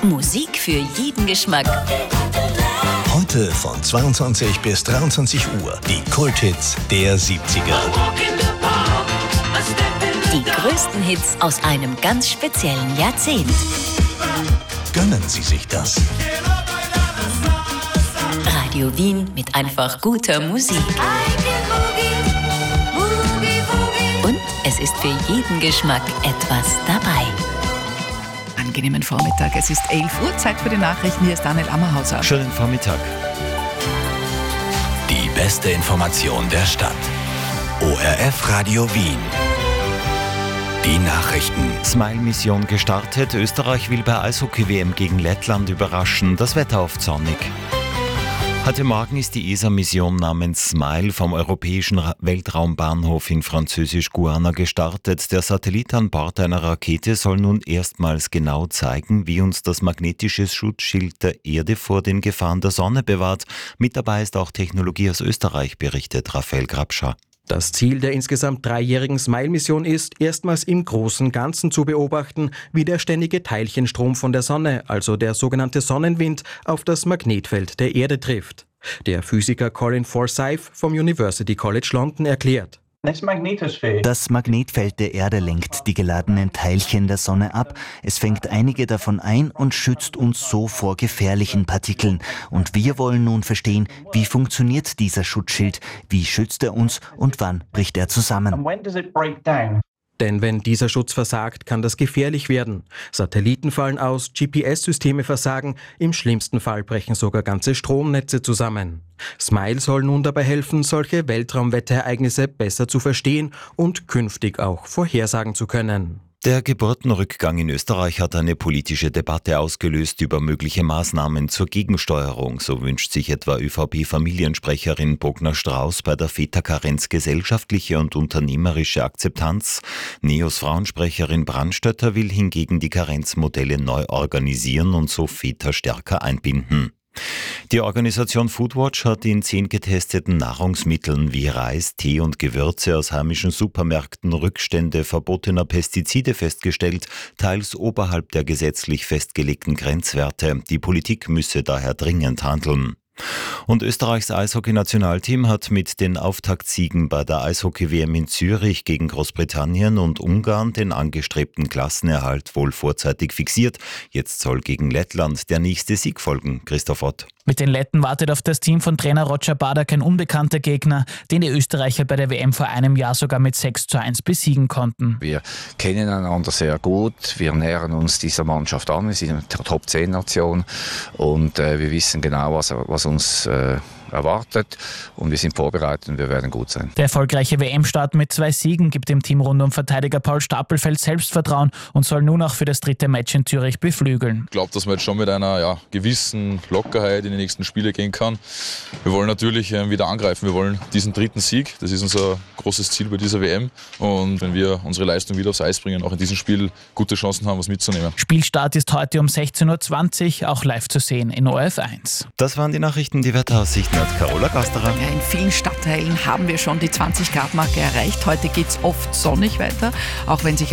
Musik für jeden Geschmack. Heute von 22 bis 23 Uhr die Kulthits der 70er. Die größten Hits aus einem ganz speziellen Jahrzehnt. Gönnen Sie sich das. Radio Wien mit einfach guter Musik. Und es ist für jeden Geschmack etwas dabei. Angenehmen Vormittag. Es ist 11 Uhr, Zeit für die Nachrichten. Hier ist Daniel Ammerhauser. Schönen Vormittag. Die beste Information der Stadt. ORF Radio Wien. Die Nachrichten. Smile-Mission gestartet. Österreich will bei Eishockey-WM gegen Lettland überraschen. Das Wetter oft sonnig. Heute Morgen ist die ESA-Mission namens SMILE vom Europäischen Weltraumbahnhof in Französisch-Guayana gestartet. Der Satellit an Bord einer Rakete soll nun erstmals genau zeigen, wie uns das magnetische Schutzschild der Erde vor den Gefahren der Sonne bewahrt. Mit dabei ist auch Technologie aus Österreich, berichtet Raphael Grabscher. Das Ziel der insgesamt 3-jährigen SMILE-Mission ist, erstmals im großen Ganzen zu beobachten, wie der ständige Teilchenstrom von der Sonne, also der sogenannte Sonnenwind, auf das Magnetfeld der Erde trifft. Der Physiker Colin Forsyth vom University College London erklärt: Das Magnetfeld der Erde lenkt die geladenen Teilchen der Sonne ab. Es fängt einige davon ein und schützt uns so vor gefährlichen Partikeln. Und wir wollen nun verstehen, wie funktioniert dieser Schutzschild, wie schützt er uns und wann bricht er zusammen. Denn wenn dieser Schutz versagt, kann das gefährlich werden. Satelliten fallen aus, GPS-Systeme versagen, im schlimmsten Fall brechen sogar ganze Stromnetze zusammen. SMILE soll nun dabei helfen, solche Weltraumwetterereignisse besser zu verstehen und künftig auch vorhersagen zu können. Der Geburtenrückgang in Österreich hat eine politische Debatte ausgelöst über mögliche Maßnahmen zur Gegensteuerung. So wünscht sich etwa ÖVP-Familiensprecherin Bogner-Strauß bei der Väterkarenz gesellschaftliche und unternehmerische Akzeptanz. NEOS Frauensprecherin Brandstötter will hingegen die Karenzmodelle neu organisieren und so Väter stärker einbinden. Die Organisation Foodwatch hat in 10 getesteten Nahrungsmitteln wie Reis, Tee und Gewürze aus heimischen Supermärkten Rückstände verbotener Pestizide festgestellt, teils oberhalb der gesetzlich festgelegten Grenzwerte. Die Politik müsse daher dringend handeln. Und Österreichs Eishockey-Nationalteam hat mit den Auftaktsiegen bei der Eishockey-WM in Zürich gegen Großbritannien und Ungarn den angestrebten Klassenerhalt wohl vorzeitig fixiert. Jetzt soll gegen Lettland der nächste Sieg folgen. Christoph Ott. Mit den Letten wartet auf das Team von Trainer Roger Badak ein unbekannter Gegner, den die Österreicher bei der WM vor einem Jahr sogar mit 6:1 besiegen konnten. Wir kennen einander sehr gut, wir nähern uns dieser Mannschaft an, wir sind eine Top-10-Nation und wir wissen genau, was uns erwartet und wir sind vorbereitet und wir werden gut sein. Der erfolgreiche WM-Start mit 2 Siegen gibt dem Team rund um Verteidiger Paul Stapelfeld Selbstvertrauen und soll nun auch für das 3. Match in Zürich beflügeln. Ich glaube, dass man jetzt schon mit einer gewissen Lockerheit in die nächsten Spiele gehen kann. Wir wollen natürlich wieder angreifen. Wir wollen diesen 3. Sieg. Das ist unser großes Ziel bei dieser WM. Und wenn wir unsere Leistung wieder aufs Eis bringen, auch in diesem Spiel gute Chancen haben, was mitzunehmen. Spielstart ist heute um 16:20 Uhr, auch live zu sehen in ORF 1. Das waren die Nachrichten, die Wetteraussichten hat Carola Gasterer. Ja, in vielen Stadtteilen haben wir schon die 20-Grad-Marke erreicht. Heute geht es oft sonnig weiter, auch wenn sich